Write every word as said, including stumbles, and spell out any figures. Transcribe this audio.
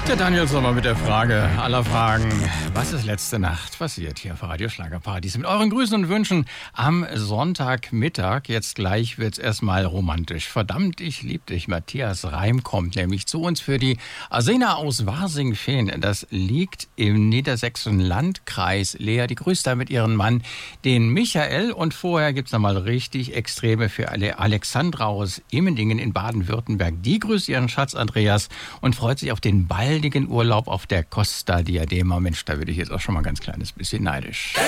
Der Daniel Sommer mit der Frage aller Fragen. Was ist letzte Nacht passiert hier auf Radio Schlagerpartys? Mit euren Grüßen und Wünschen am Sonntagmittag. Jetzt gleich wird's erstmal romantisch. Verdammt, ich lieb dich. Matthias Reim kommt nämlich zu uns für die Arsena aus Warsing-Fehn. Das liegt im niedersächsischen Landkreis. Lea, die grüßt da mit ihrem Mann, den Michael. Und vorher gibt's nochmal richtig Extreme für alle. Alexandra aus Immendingen in Baden-Württemberg. Die grüßt ihren Schatz Andreas und freut sich auf den baldigen Urlaub auf der Costa Diadema. Mensch, da würde ich jetzt auch schon mal ein ganz kleines bisschen neidisch.